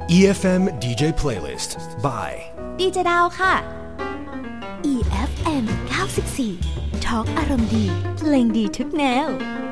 EFM DJ Playlist by ดีเจดาวค่ะ EFM 94 ทอล์กอารมณ์ดีเพลงดีทุกแนว